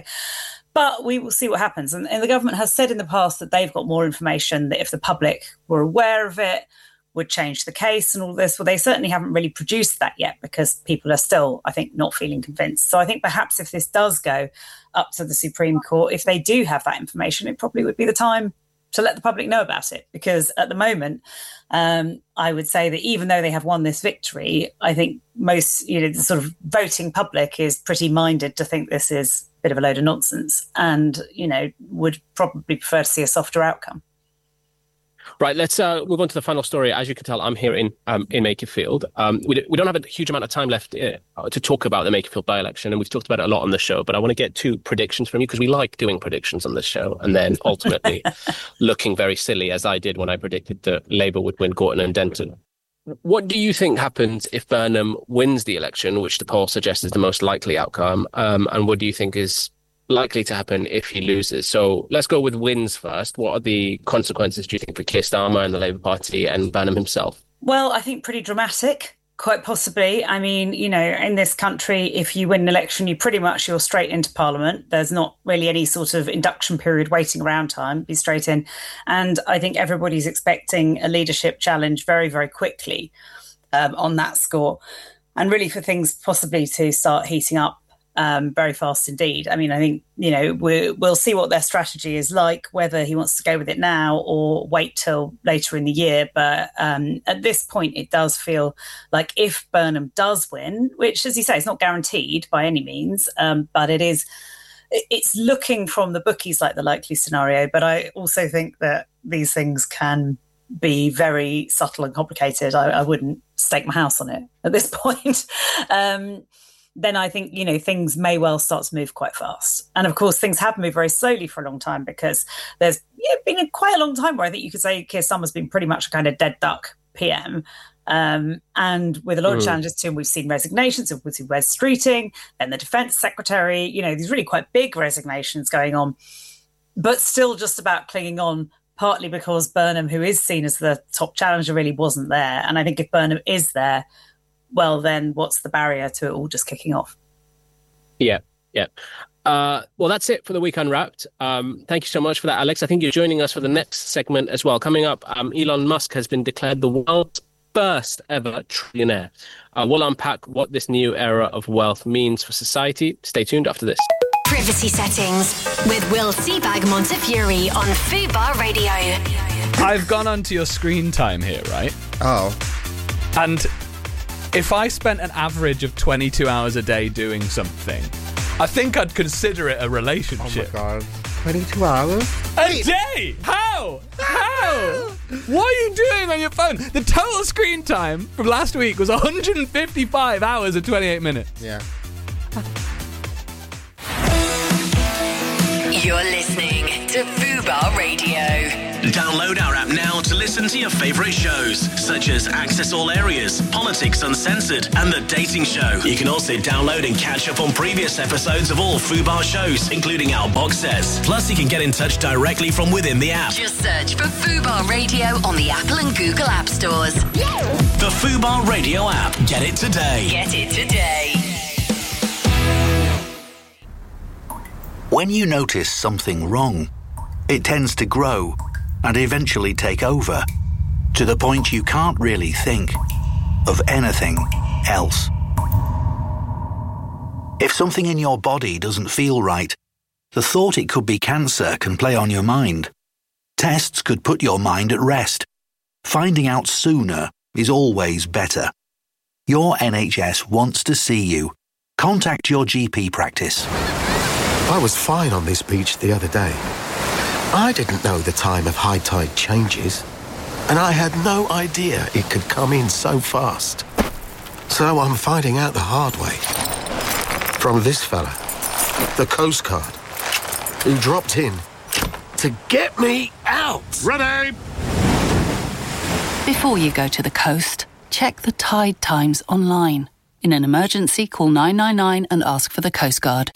But we will see what happens. And, and the government has said in the past that they've got more information, that if the public were aware of it, would change the case and all this. Well, they certainly haven't really produced that yet, because people are still, I think, not feeling convinced. So I think perhaps if this does go up to the Supreme Court, if they do have that information, it probably would be the time to let the public know about it. Because at the moment, um, I would say that even though they have won this victory, I think most, you know, the sort of voting public is pretty minded to think this is bit of a load of nonsense and, you know, would probably prefer to see a softer outcome. Right, let's uh, move on to the final story. As you can tell, I'm here in um, in Makerfield. Um, we, d- we don't have a huge amount of time left uh, to talk about the Makerfield by-election, and we've talked about it a lot on the show, but I want to get two predictions from you, because we like doing predictions on this show, and then ultimately looking very silly, as I did when I predicted that Labour would win Gorton and Denton. What do you think happens if Burnham wins the election, which the poll suggests is the most likely outcome? Um, and what do you think is likely to happen if he loses? So let's go with wins first. What are the consequences, do you think, for Keir Starmer and the Labour Party and Burnham himself? Well, I think pretty dramatic, quite possibly. I mean, you know, in this country, if you win an election, you pretty much, you're straight into Parliament. There's not really any sort of induction period waiting around time, be straight in. And I think everybody's expecting a leadership challenge very, very quickly um, on that score. And really for things possibly to start heating up Um, very fast indeed. I mean, I think, you know, we're, we'll see what their strategy is like, whether he wants to go with it now or wait till later in the year. But um, at this point, it does feel like if Burnham does win, which, as you say, is not guaranteed by any means, um, but it is, it's looking from the bookies like the likely scenario. But I also think that these things can be very subtle and complicated. I, I wouldn't stake my house on it at this point. um, then I think, you know, things may well start to move quite fast. And of course, things have moved very slowly for a long time, because there's you know, been a, quite a long time where I think you could say Keir Starmer's been pretty much a kind of dead duck P M. Um, and with a lot mm. of challenges to him, we've seen resignations, we've seen Wes Streeting, then the Defence Secretary, you know, these really quite big resignations going on, but still just about clinging on, partly because Burnham, who is seen as the top challenger, really wasn't there. And I think if Burnham is there, well, then what's the barrier to it all just kicking off? Yeah, yeah. Uh, well, that's it for the Week Unwrapped. Um, thank you so much for that, Alex. I think you're joining us for the next segment as well. Coming up, um, Elon Musk has been declared the world's first ever trillionaire. Uh, we'll unpack what this new era of wealth means for society. Stay tuned after this. Privacy Settings with Will Seabag Montefiore on Fubar Radio. I've gone onto your screen time here, right? Oh. And if I spent an average of twenty-two hours a day doing something, I think I'd consider it a relationship. Oh my God. twenty-two hours? A day? How? How? What are you doing on your phone? The total screen time from last week was one hundred fifty-five hours and twenty-eight minutes. Yeah. You're listening to Fubar Radio. Download our app now to listen to your favourite shows, such as Access All Areas, Politics Uncensored, and The Dating Show. You can also download and catch up on previous episodes of all Fubar shows, including our box sets. Plus, you can get in touch directly from within the app. Just search for Fubar Radio on the Apple and Google App Stores. The Fubar Radio app. Get it today. Get it today. When you notice something wrong, it tends to grow and eventually take over, to the point you can't really think of anything else. If something in your body doesn't feel right, the thought it could be cancer can play on your mind. Tests could put your mind at rest. Finding out sooner is always better. Your N H S wants to see you. Contact your G P practice. I was fine on this beach the other day. I didn't know the time of high tide changes, and I had no idea it could come in so fast. So I'm finding out the hard way. From this fella, the Coast Guard, who dropped in to get me out. Ready? Before you go to the coast, check the tide times online. In an emergency, call nine nine nine and ask for the Coast Guard.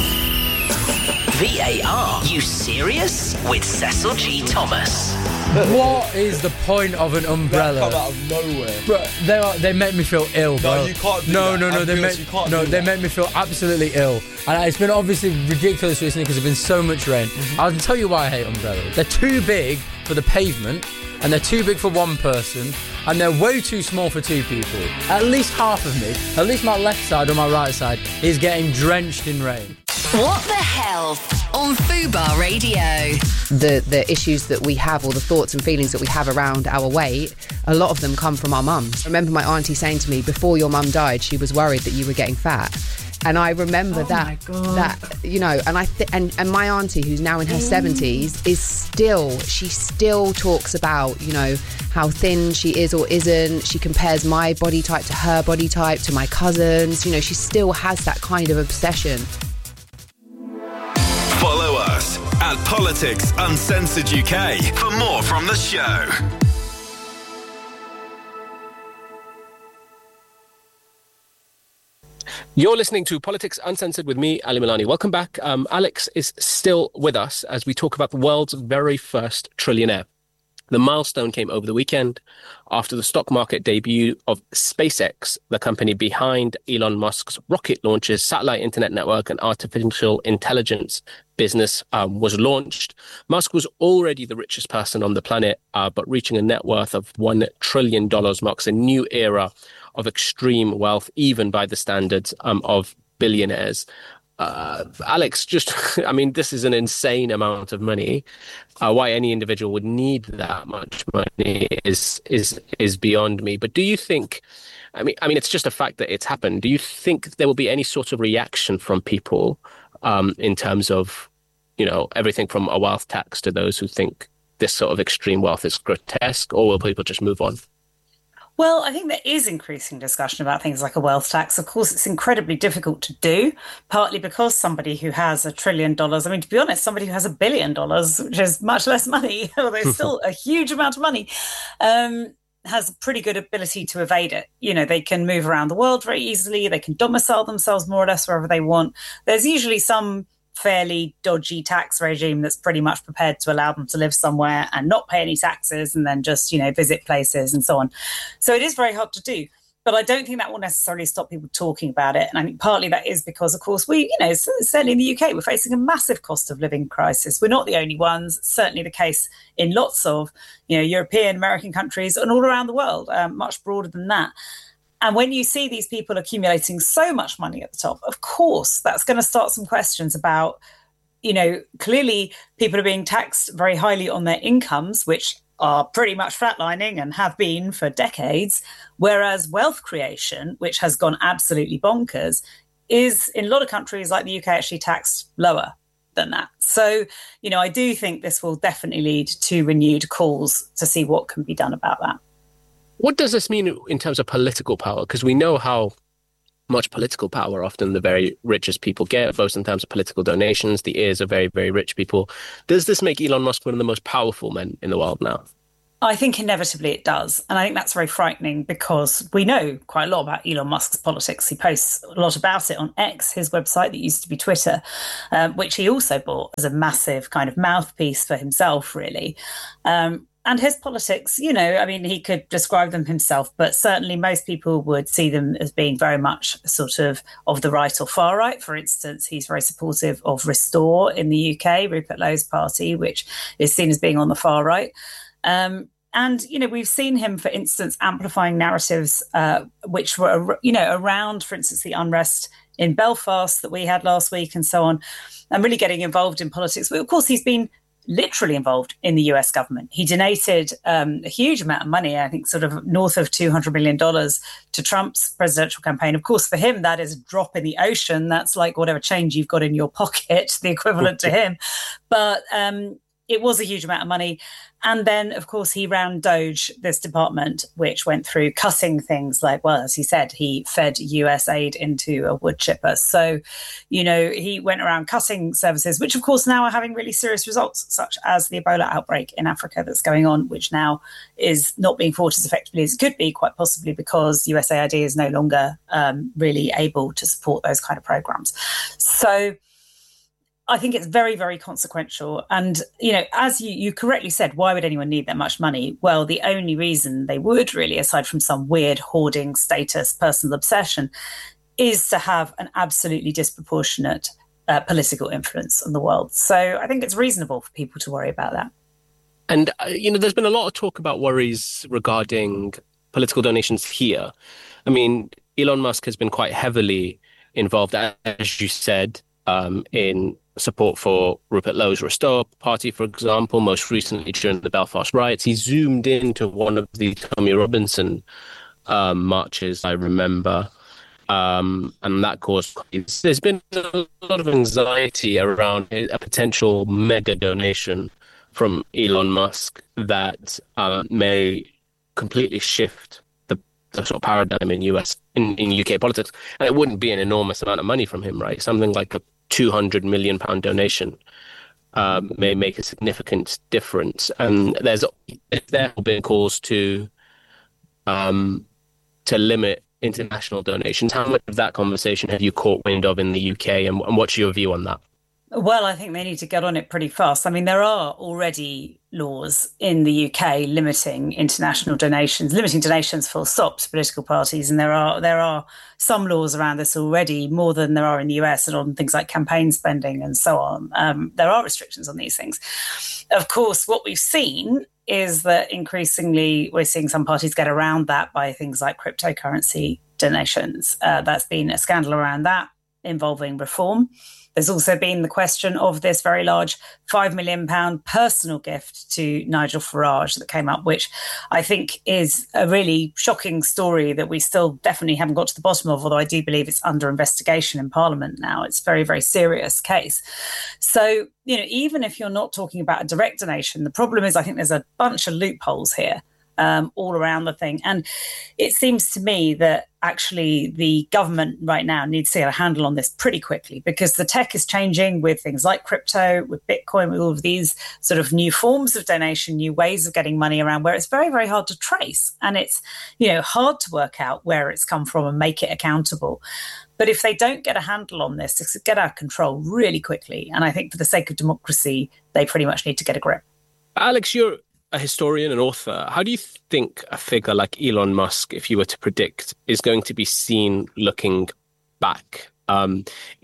V A R? You serious? With Cecil G. Thomas. What is the point of an umbrella? That come out of nowhere. Bro, they are, they make me feel ill, bro. No, you can't do no, that. No, no, no. They Ambulance, make you can't no, do they that. make me feel absolutely ill. And it's been obviously ridiculous recently because there's been so much rain. Mm-hmm. I'll tell you why I hate umbrellas. They're too big for the pavement, and they're too big for one person, and they're way too small for two people. At least half of me, at least my left side or my right side, is getting drenched in rain. What the hell on Fubar Radio? The the issues that we have, or the thoughts and feelings that we have around our weight, a lot of them come from our mums. I remember my auntie saying to me, before your mum died, she was worried that you were getting fat. And I remember Oh that, my God. that you know, and I th- and and my auntie, who's now in her seventies, is still she still talks about, you know, how thin she is or isn't. She compares my body type to her body type, to my cousins. You know, she still has that kind of obsession. Follow us at Politics Uncensored U K for more from the show. You're listening to Politics Uncensored with me, Ali Milani. Welcome back. Um, Alex is still with us as we talk about the world's very first trillionaire. The milestone came over the weekend after the stock market debut of SpaceX, the company behind Elon Musk's rocket launches, satellite internet network, and artificial intelligence business um, was launched. Musk was already the richest person on the planet, uh, but reaching a net worth of one trillion dollars marks a new era of extreme wealth, even by the standards um, of billionaires. Uh, Alex, just, I mean, this is an insane amount of money. Uh, why any individual would need that much money is is is beyond me. But do you think, I mean, I mean, it's just a fact that it's happened. Do you think there will be any sort of reaction from people um, in terms of, you know, everything from a wealth tax to those who think this sort of extreme wealth is grotesque, or will people just move on? Well, I think there is increasing discussion about things like a wealth tax. Of course, it's incredibly difficult to do, partly because somebody who has a trillion dollars, I mean, to be honest, somebody who has a billion dollars, which is much less money, although it's still a huge amount of money, um, has a pretty good ability to evade it. You know, they can move around the world very easily. They can domicile themselves more or less wherever they want. There's usually some fairly dodgy tax regime that's pretty much prepared to allow them to live somewhere and not pay any taxes and then just, you know, visit places and so on. So it is very hard to do. but I don't think that will necessarily stop people talking about it. And I think partly that is because, of course, we, you know, certainly in the U K, we're facing a massive cost of living crisis. We're not the only ones, certainly the case in lots of, you know, European, American countries and all around the world, um, much broader than that. And when you see these people accumulating so much money at the top, of course, that's going to start some questions about, you know, clearly people are being taxed very highly on their incomes, which are pretty much flatlining and have been for decades, whereas wealth creation, which has gone absolutely bonkers, is in a lot of countries like the U K actually taxed lower than that. So, you know, I do think this will definitely lead to renewed calls to see what can be done about that. What does this mean in terms of political power? Because we know how much political power often the very richest people get, both in terms of political donations, the ears of very, very rich people. Does this make Elon Musk one of the most powerful men in the world now? I think inevitably it does. And I think that's very frightening because we know quite a lot about Elon Musk's politics. He posts a lot about it on X, his website that used to be Twitter, um, which he also bought as a massive kind of mouthpiece for himself, really. Um, And his politics, you know, I mean, he could describe them himself, but certainly most people would see them as being very much sort of of the right or far right. For instance, he's very supportive of Restore in the U K, Rupert Lowe's party, which is seen as being on the far right. Um, and, you know, we've seen him, for instance, amplifying narratives uh, which were, you know, around, for instance, the unrest in Belfast that we had last week and so on, and really getting involved in politics. But of course, he's been literally involved in the U S government. He donated um, a huge amount of money, I think sort of north of two hundred million dollars to Trump's presidential campaign. Of course, for him, that is a drop in the ocean. That's like whatever change you've got in your pocket, the equivalent to him. But um, it was a huge amount of money. And then, of course, he ran Doge, this department, which went through cutting things like, well, as he said, he fed U S aid into a wood chipper. So, you know, he went around cutting services, which, of course, now are having really serious results, such as the Ebola outbreak in Africa that's going on, which now is not being fought as effectively as it could be, quite possibly because U S A I D is no longer um, really able to support those kind of programs. So I think it's very, very consequential. And, you know, as you, you correctly said, why would anyone need that much money? Well, the only reason they would really, aside from some weird hoarding status, personal obsession, is to have an absolutely disproportionate uh, political influence on the world. So I think it's reasonable for people to worry about that. And, uh, you know, there's been a lot of talk about worries regarding political donations here. I mean, Elon Musk has been quite heavily involved, as you said, um, in support for Rupert Lowe's Restore party, for example. Most recently during the Belfast riots, he zoomed into one of the Tommy Robinson um, marches, I remember, um, and that caused, there's been a lot of anxiety around a potential mega donation from Elon Musk that uh, may completely shift the, the sort of paradigm in U S in, in U K politics. And it wouldn't be an enormous amount of money from him, right? Something like a two hundred million pound donation um, may make a significant difference. And there's therefore been calls to um, to limit international donations. How much of that conversation have you caught wind of in the U K, and, and what's your view on that? Well, I think they need to get on it pretty fast. I mean, there are already laws in the U K limiting international donations, limiting donations full stop to political parties. And there are there are some laws around this already, more than there are in the U S, and on things like campaign spending and so on. Um, there are restrictions on these things. Of course, what we've seen is that increasingly we're seeing some parties get around that by things like cryptocurrency donations. Uh, that's been a scandal around that involving Reform. There's also been the question of this very large five million pounds personal gift to Nigel Farage that came up, which I think is a really shocking story that we still definitely haven't got to the bottom of, although I do believe it's under investigation in Parliament now. It's a very, very serious case. So, you know, even if you're not talking about a direct donation, the problem is I think there's a bunch of loopholes here. Um, all around the thing. And it seems to me that actually the government right now needs to get a handle on this pretty quickly, because the tech is changing with things like crypto, with Bitcoin, with all of these sort of new forms of donation, new ways of getting money around, where it's very, very hard to trace. And it's, you know, hard to work out where it's come from and make it accountable. But if they don't get a handle on this, it's get out of control really quickly. And I think for the sake of democracy, they pretty much need to get a grip. Alex, you're a historian and author, how do you think a figure like Elon Musk, if you were to predict, is going to be seen looking back? Um,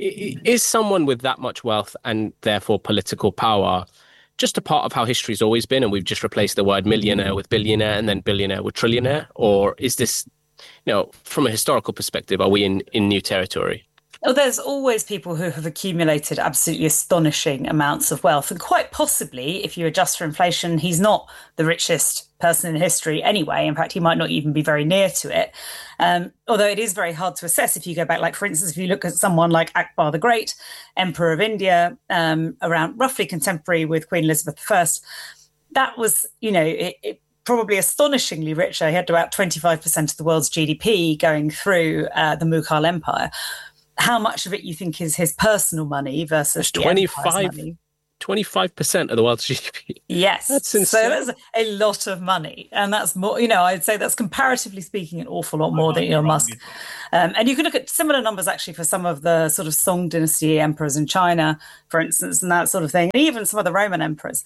is someone with that much wealth and therefore political power just a part of how history's always been, and we've just replaced the word millionaire with billionaire and then billionaire with trillionaire? Or is this, you know, from a historical perspective, are we in, in new territory? Oh, there's always people who have accumulated absolutely astonishing amounts of wealth. And quite possibly, if you adjust for inflation, he's not the richest person in history anyway. In fact, he might not even be very near to it. Um, although it is very hard to assess if you go back. Like, for instance, if you look at someone like Akbar the Great, Emperor of India, um, around roughly contemporary with Queen Elizabeth the First, that was, you know, it, it probably astonishingly richer. He had about twenty-five percent of the world's G D P going through uh, the Mughal Empire. How much of it you think is his personal money versus the twenty-five, money? twenty-five percent of the world's G D P. Yes. That's insane. So that's a lot of money. And that's more, you know, I'd say that's comparatively speaking an awful lot more than Elon Musk. Um, and you can look at similar numbers actually for some of the sort of Song dynasty emperors in China, for instance, and that sort of thing, and even some of the Roman emperors.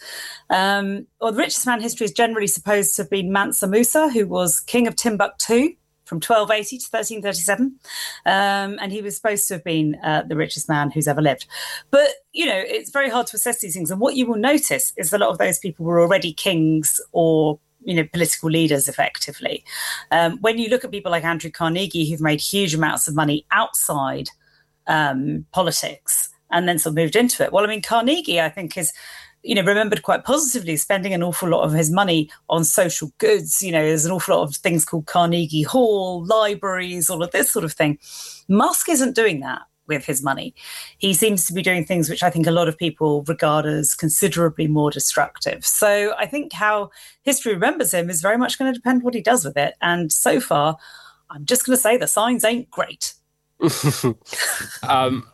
Um, or the richest man in history is generally supposed to have been Mansa Musa, who was king of Timbuktu from twelve eighty to thirteen thirty-seven. Um, and he was supposed to have been uh, the richest man who's ever lived. But, you know, it's very hard to assess these things. And what you will notice is a lot of those people were already kings or, you know, political leaders effectively. Um, when you look at people like Andrew Carnegie, who've made huge amounts of money outside um, politics and then sort of moved into it. Well, I mean, Carnegie, I think, is, you know, remembered quite positively, spending an awful lot of his money on social goods. You know, there's an awful lot of things called Carnegie Hall, libraries, all of this sort of thing. Musk isn't doing that with his money. He seems to be doing things which I think a lot of people regard as considerably more destructive. So I think how history remembers him is very much going to depend what he does with it. And so far, I'm just going to say the signs ain't great. um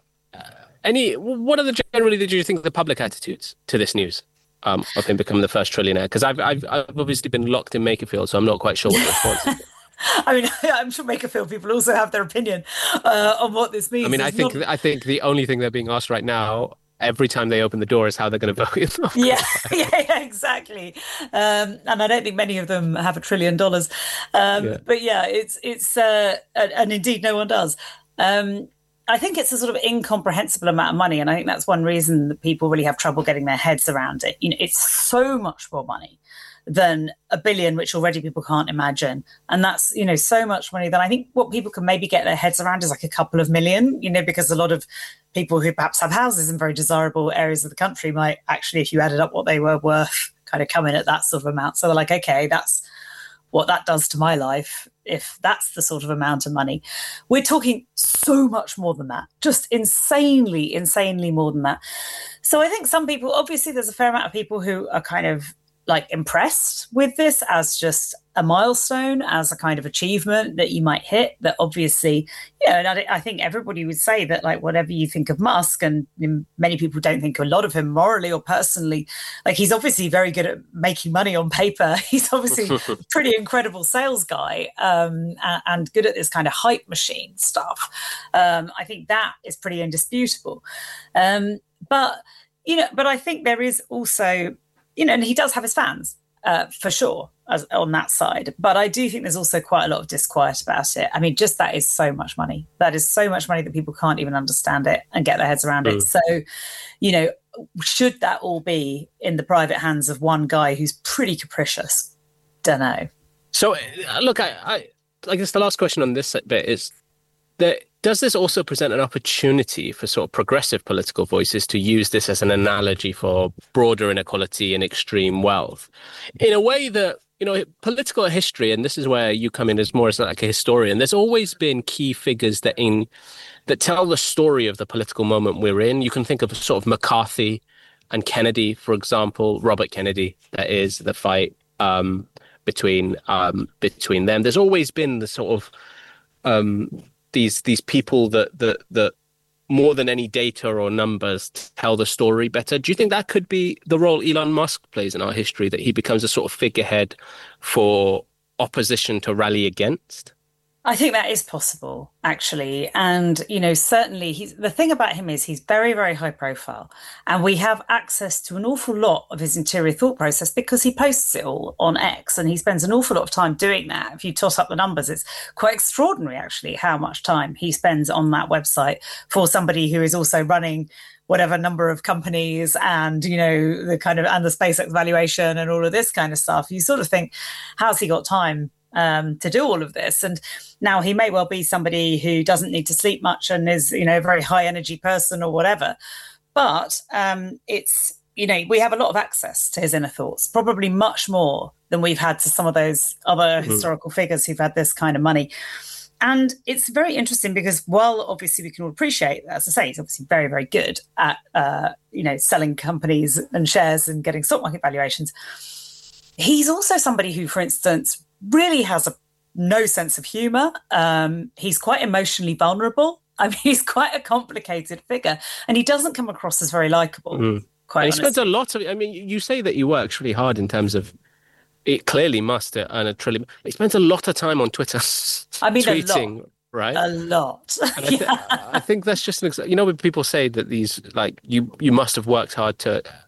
Any, what are the generally did you think the public attitudes to this news um, of him becoming the first trillionaire? Because I've, I've I've obviously been locked in Makerfield, so I'm not quite sure what the response is. I mean, I'm sure Makerfield people also have their opinion uh, on what this means. I mean, I think not... I think the only thing they're being asked right now, every time they open the door, is how they're going to vote. yeah, yeah, yeah, exactly. Um, and I don't think many of them have a trillion dollars. Um, yeah. But yeah, it's it's uh, and indeed no one does. Um, I think it's a sort of incomprehensible amount of money. And I think that's one reason that people really have trouble getting their heads around it. You know, it's so much more money than a billion, which already people can't imagine. And that's, you know, so much money that I think what people can maybe get their heads around is like a couple of million, you know, because a lot of people who perhaps have houses in very desirable areas of the country might actually, if you added up what they were worth, kind of come in at that sort of amount. So they're like, okay, that's what that does to my life, if that's the sort of amount of money. We're talking so much more than that, just insanely, insanely more than that. So I think some people, obviously there's a fair amount of people who are kind of like impressed with this as just a milestone, as a kind of achievement that you might hit, that obviously, you know, and I, I think everybody would say that, like, whatever you think of Musk, and you know, many people don't think a lot of him morally or personally, like, he's obviously very good at making money on paper. He's obviously a pretty incredible sales guy, um, and, and good at this kind of hype machine stuff. Um, I think that is pretty indisputable. Um, but, you know, but I think there is also, you know, and he does have his fans, uh, for sure, as, on that side. But I do think there's also quite a lot of disquiet about it. I mean, just that is so much money. That is so much money that people can't even understand it and get their heads around mm. it. So, you know, should that all be in the private hands of one guy who's pretty capricious? Don't know. So, uh, look, I, I, I guess the last question on this bit is that, does this also present an opportunity for sort of progressive political voices to use this as an analogy for broader inequality and extreme wealth in a way that, you know, political history, and this is where you come in as more as like a historian, there's always been key figures that in that tell the story of the political moment we're in. You can think of sort of McCarthy and Kennedy, for example, Robert Kennedy, that is the fight um, between um, between them. There's always been the sort of um, these these people that that that more than any data or numbers tell the story better. Do you think that could be the role Elon Musk plays in our history, that he becomes a sort of figurehead for opposition to rally against? I think that is possible, actually. And, you know, certainly he's, the thing about him is he's very, very high profile. And we have access to an awful lot of his interior thought process because he posts it all on X and he spends an awful lot of time doing that. If you toss up the numbers, it's quite extraordinary, actually, how much time he spends on that website for somebody who is also running whatever number of companies and, you know, the kind of, and the SpaceX valuation and all of this kind of stuff. You sort of think, how's he got time Um, to do all of this? And now he may well be somebody who doesn't need to sleep much and is, you know, a very high energy person or whatever. But um, it's, you know, we have a lot of access to his inner thoughts, probably much more than we've had to some of those other mm-hmm. historical figures who've had this kind of money. And it's very interesting because while obviously we can all appreciate, as I say, he's obviously very, very good at, uh, you know, selling companies and shares and getting stock market valuations. He's also somebody who, for instance, really has a no sense of humour. Um, he's quite emotionally vulnerable. I mean, he's quite a complicated figure, and he doesn't come across as very likeable. Mm. Quite and he honestly. spends a lot of. I mean, you say that he works really hard in terms of. It clearly must earn a trillion. He spends a lot of time on Twitter. I mean, tweeting, a lot. Right? A lot. And I, th- I think that's just an example. You know, when people say that these, like, you, you must have worked hard to